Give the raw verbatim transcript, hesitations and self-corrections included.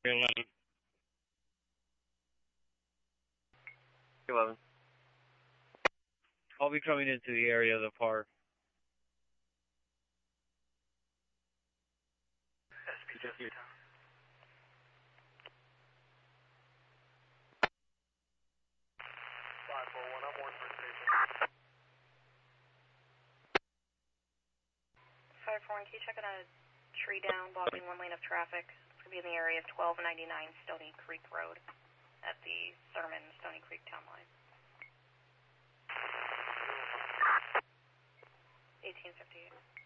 eleven. eleven. I'll be coming into the area of the park. S P W. five four one, I'm Wardsburg Station. five four one, can you check on a tree down blocking one lane of traffic? It's going to be in the area of twelve ninety-nine Stony Creek Road at the Thurman Stony Creek town line. eighteen fifty-eight.